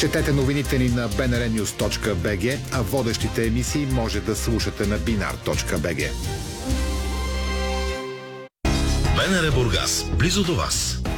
Четете новините ни на bnrnews.bg, а водещите емисии може да слушате на binar.bg. БНР Бургас, близо до вас.